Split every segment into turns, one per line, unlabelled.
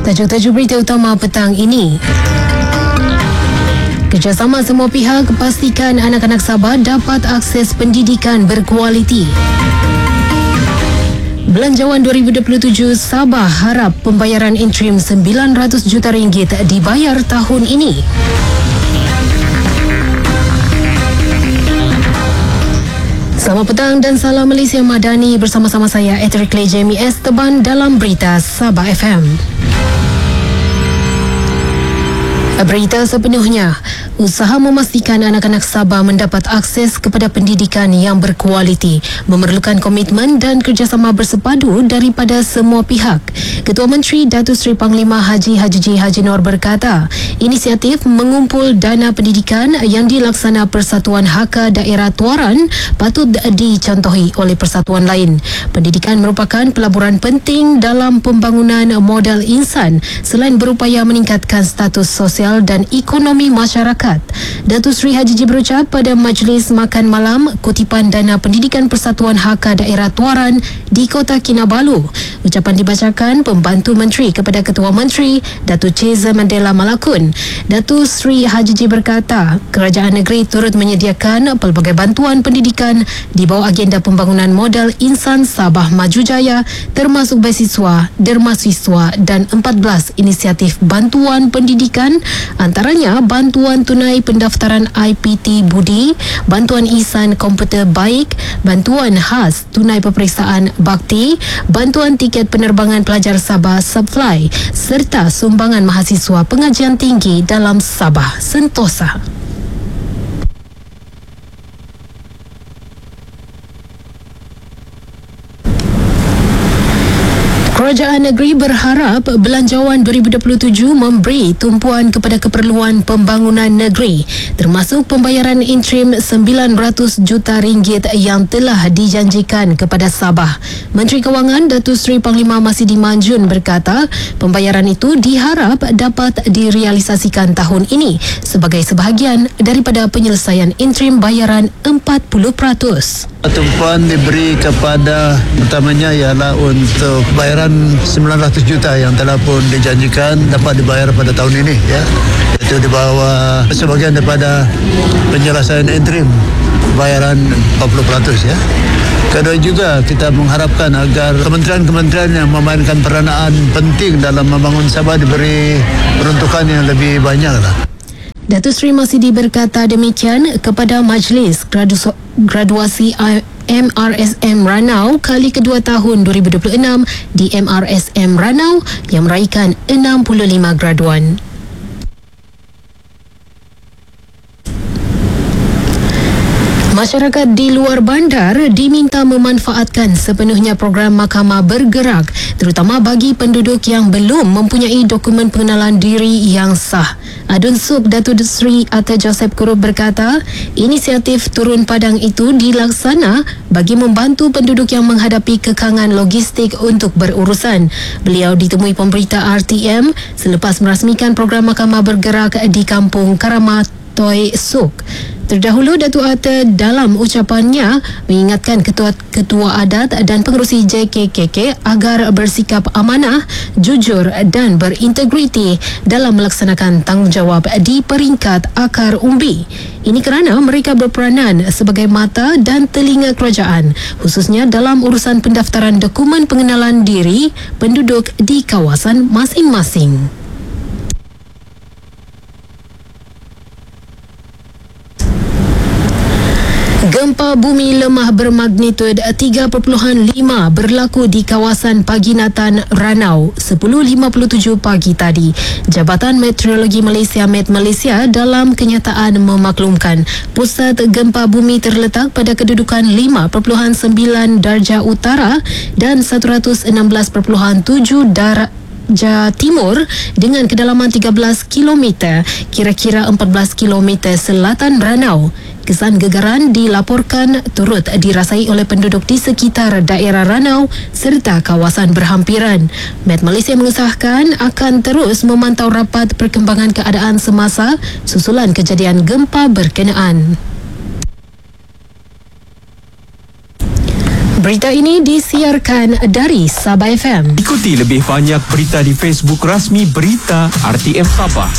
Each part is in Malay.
Tajuk-tajuk berita utama petang ini. Kerjasama semua pihak pastikan anak-anak Sabah dapat akses pendidikan berkualiti. Belanjawan 2027 Sabah harap pembayaran interim RM900 juta dibayar tahun ini. Selamat petang dan salam Malaysia Madani, bersama-sama saya Eterikle Jamie S. Teban dalam Berita Sabah FM. Berita sepenuhnya. Usaha memastikan anak-anak Sabah mendapat akses kepada pendidikan yang berkualiti memerlukan komitmen dan kerjasama bersepadu daripada semua pihak. Ketua Menteri Datuk Seri Panglima Haji Haji Nur berkata, inisiatif mengumpul dana pendidikan yang dilaksana Persatuan Hakka Daerah Tuaran patut dicontohi oleh persatuan lain. Pendidikan merupakan pelaburan penting dalam pembangunan modal insan selain berupaya meningkatkan status sosial dan ekonomi masyarakat. Datuk Seri Haji berucap pada majlis makan malam kutipan dana pendidikan Persatuan Hakka Daerah Tuaran di Kota Kinabalu. Ucapan dibacakan pembantu menteri kepada Ketua Menteri Datuk Cheza Mandela Malakun. Datuk Seri Haji berkata, kerajaan negeri turut menyediakan pelbagai bantuan pendidikan di bawah agenda pembangunan modal insan Sabah Maju Jaya, termasuk beasiswa, dermasiswa dan 14 inisiatif bantuan pendidikan, antaranya bantuan tunai pendaftaran IPT Budi, bantuan ihsan komputer baik, bantuan khas tunai peperiksaan bakti, bantuan tiket penerbangan pelajar Sabah Subfly serta sumbangan mahasiswa pengajian tinggi dalam Sabah Sentosa. Kerajaan negeri berharap Belanjawan 2027 memberi tumpuan kepada keperluan pembangunan negeri, termasuk pembayaran interim RM900 juta yang telah dijanjikan kepada Sabah. Menteri Kewangan Datuk Seri Panglima Masidi Manjun berkata, pembayaran itu diharap dapat direalisasikan tahun ini sebagai sebahagian daripada penyelesaian interim bayaran 40%.
Tumpuan diberi kepada pertamanya ialah untuk bayaran 900 juta yang telah pun dijanjikan dapat dibayar pada tahun ini, ya. Itu di bawah sebagian daripada penyelesaian interim bayaran 40%, ya. Kedua juga kita mengharapkan agar kementerian-kementerian yang memainkan peranan penting dalam membangun Sabah diberi peruntukan yang lebih banyak lah.
Datuk Seri Masidi berkata demikian kepada Majlis Graduasi MRSM Ranau kali kedua tahun 2026 di MRSM Ranau yang meraihkan 65 graduan. Masyarakat di luar bandar diminta memanfaatkan sepenuhnya program Mahkamah Bergerak, terutama bagi penduduk yang belum mempunyai dokumen pengenalan diri yang sah. Adun Suk Datuk Seri Atta Joseph Kurup berkata, inisiatif turun padang itu dilaksana bagi membantu penduduk yang menghadapi kekangan logistik untuk berurusan. Beliau ditemui pemberita RTM selepas merasmikan program Mahkamah Bergerak di Kampung Karamat Toy Suk. Terdahulu Datuk Atta dalam ucapannya mengingatkan ketua adat dan pengerusi JKKK agar bersikap amanah, jujur dan berintegriti dalam melaksanakan tanggungjawab di peringkat akar umbi. Ini kerana mereka berperanan sebagai mata dan telinga kerajaan, khususnya dalam urusan pendaftaran dokumen pengenalan diri penduduk di kawasan masing-masing. Gempa bumi lemah bermagnitud 3.5 berlaku di kawasan Paginatan Ranau 10.57 pagi tadi. Jabatan Meteorologi Malaysia Met Malaysia dalam kenyataan memaklumkan pusat gempa bumi terletak pada kedudukan 5.9 darjah utara dan 116.7 darjah timur dengan kedalaman 13 km, kira-kira 14 km selatan Ranau. Kesan gegaran dilaporkan turut dirasai oleh penduduk di sekitar daerah Ranau serta kawasan berhampiran. Met Malaysia mengusahakan akan terus memantau rapat perkembangan keadaan semasa susulan kejadian gempa berkenaan. Berita ini disiarkan dari Sabah FM.
Ikuti lebih banyak berita di Facebook rasmi Berita RTM Sabah.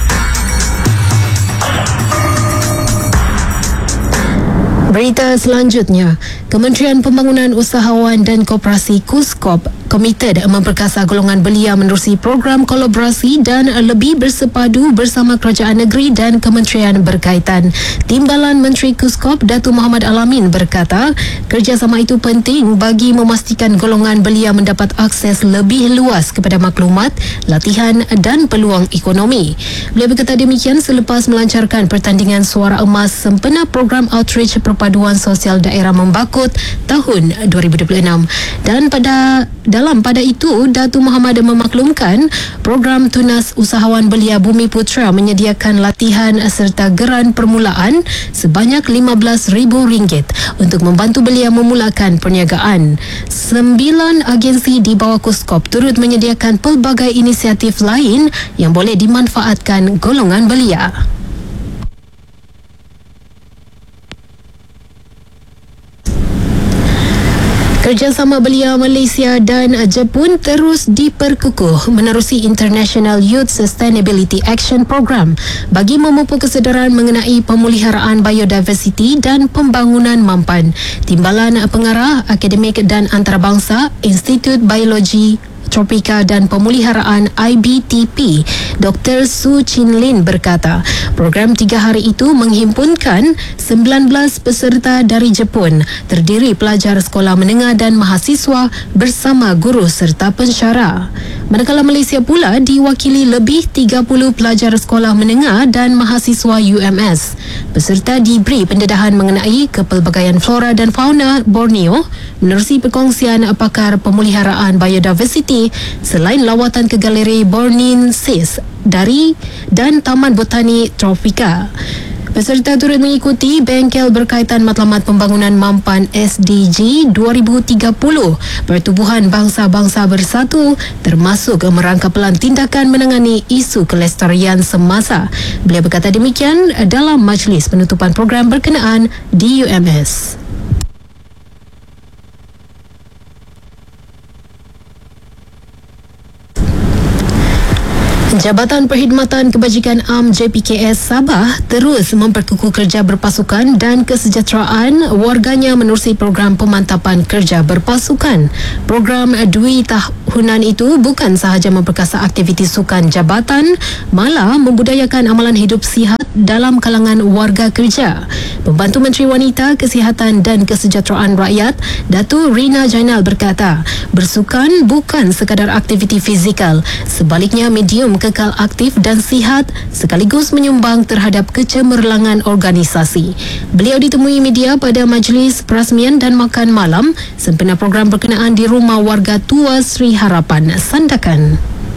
Berita selanjutnya, Kementerian Pembangunan Usahawan dan Koperasi KUSKOP komited memperkasa golongan belia menerusi program kolaborasi dan lebih bersepadu bersama kerajaan negeri dan kementerian berkaitan. Timbalan Menteri KUSKOP Datuk Muhammad Alamin berkata, kerjasama itu penting bagi memastikan golongan belia mendapat akses lebih luas kepada maklumat, latihan dan peluang ekonomi. Beliau berkata demikian selepas melancarkan pertandingan suara emas sempena program outreach perpaduan sosial daerah Membakut tahun 2026. Dan pada itu, Datuk Muhammad memaklumkan program Tunas Usahawan Belia Bumi Putra menyediakan latihan serta geran permulaan sebanyak RM15,000 untuk membantu belia memulakan perniagaan. 9 agensi di bawah KUSKOP turut menyediakan pelbagai inisiatif lain yang boleh dimanfaatkan golongan belia. Kerjasama belia Malaysia dan Jepun terus diperkukuh menerusi International Youth Sustainability Action Program bagi memupuk kesedaran mengenai pemeliharaan biodiversiti dan pembangunan mampan. Timbalan Pengarah Akademik dan Antarabangsa Institut Biologi Tropika dan Pemeliharaan IBTP, Dr. Su Chin Lin berkata, program 3 hari itu menghimpunkan 19 peserta dari Jepun, terdiri pelajar sekolah menengah dan mahasiswa bersama guru serta pensyarah. Manakala Malaysia pula diwakili lebih 30 pelajar sekolah menengah dan mahasiswa UMS. Peserta diberi pendedahan mengenai kepelbagaian flora dan fauna Borneo menerusi perkongsian pakar pemeliharaan biodiversiti selain lawatan ke galeri Bornean Sis dan Taman Botani Tropika. Peserta turut mengikuti bengkel berkaitan matlamat pembangunan mampan SDG 2030 Pertubuhan Bangsa-Bangsa Bersatu termasuk merangkapelan tindakan menangani isu kelestarian semasa. Beliau berkata demikian dalam majlis penutupan program berkenaan di UMS. Jabatan Perkhidmatan Kebajikan Am JPKS Sabah terus memperkukuh kerja berpasukan dan kesejahteraan warganya menerusi program pemantapan kerja berpasukan. Program Dwi tahunan itu bukan sahaja memperkasa aktiviti sukan jabatan, malah membudayakan amalan hidup sihat dalam kalangan warga kerja. Pembantu Menteri Wanita, Kesihatan dan Kesejahteraan Rakyat, Datuk Rina Jainal berkata, bersukan bukan sekadar aktiviti fizikal, sebaliknya medium kekal aktif dan sihat sekaligus menyumbang terhadap kecemerlangan organisasi. Beliau ditemui media pada majlis perasmian dan makan malam sempena program berkenaan di Rumah Warga Tua Sri Harapan, Sandakan.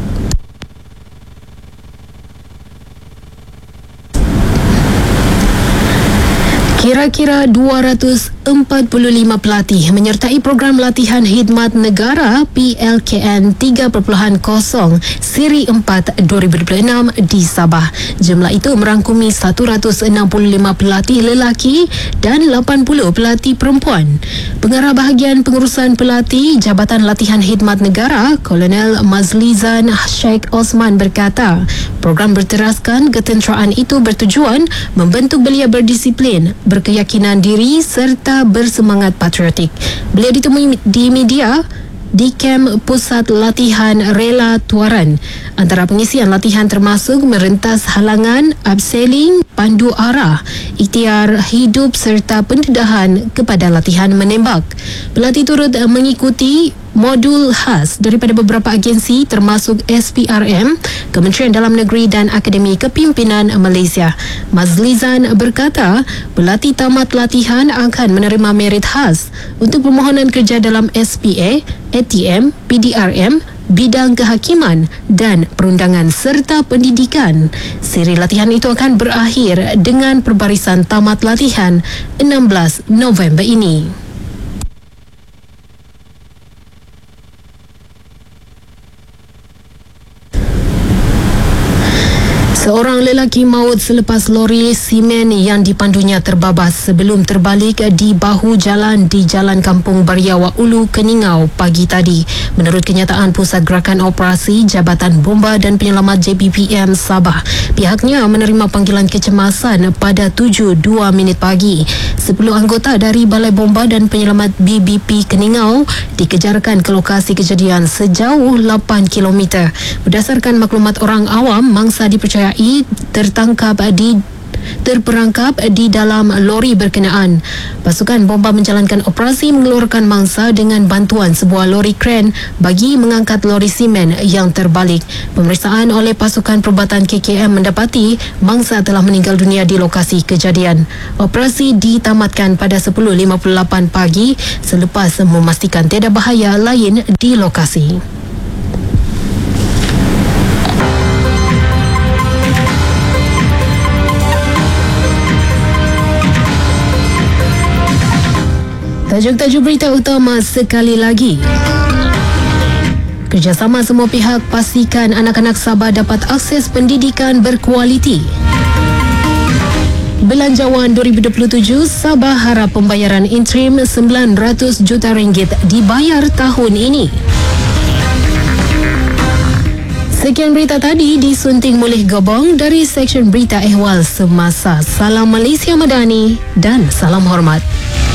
Kira-kira 245 pelatih menyertai program latihan khidmat negara PLKN 3.0 Siri 4 2026 di Sabah. Jumlah itu merangkumi 165 pelatih lelaki dan 80 pelatih perempuan. Pengarah Bahagian Pengurusan Pelatih Jabatan Latihan Khidmat Negara, Kolonel Mazlizan Sheikh Osman berkata, program berteraskan ketenteraan itu bertujuan membentuk belia berdisiplin, berkeyakinan diri serta bersemangat patriotik. Beliau ditemui di media di kem Pusat Latihan Rela Tuaran. Antara pengisian latihan termasuk merentas halangan, abseiling, pandu arah, ikhtiar hidup serta pendedahan kepada latihan menembak. Pelatih turut mengikuti modul khas daripada beberapa agensi termasuk SPRM, Kementerian Dalam Negeri dan Akademi Kepimpinan Malaysia. Mazlizan berkata, pelatih tamat latihan akan menerima merit khas untuk permohonan kerja dalam SPA, ATM, PDRM, bidang kehakiman dan perundangan serta pendidikan. Siri latihan itu akan berakhir dengan perbarisan tamat latihan 16 November ini. Seorang lelaki maut selepas lori simen yang dipandunya terbabas sebelum terbalik di bahu jalan di Jalan Kampung Bariawa Ulu, Keningau pagi tadi. Menurut kenyataan Pusat Gerakan Operasi Jabatan Bomba dan Penyelamat JBPM Sabah, pihaknya menerima panggilan kecemasan pada 7.02 pagi. 10 anggota dari Balai Bomba dan Penyelamat BBP Keningau dikejarkan ke lokasi kejadian sejauh 8 km. Berdasarkan maklumat orang awam, mangsa dipercayai terperangkap di dalam lori berkenaan. Pasukan bomba menjalankan operasi mengeluarkan mangsa dengan bantuan sebuah lori kren bagi mengangkat lori simen yang terbalik. Pemeriksaan oleh pasukan perubatan KKM mendapati mangsa telah meninggal dunia di lokasi kejadian. Operasi ditamatkan pada 10.58 pagi selepas memastikan tiada bahaya lain di lokasi. Tajuk-tajuk berita utama sekali lagi. Kerjasama semua pihak pastikan anak-anak Sabah dapat akses pendidikan berkualiti. Belanjawan 2027, Sabah harap pembayaran interim 900 juta ringgit dibayar tahun ini. Sekian berita tadi disunting oleh Gobong dari Seksyen Berita Ehwal Semasa. Salam Malaysia Madani dan salam hormat.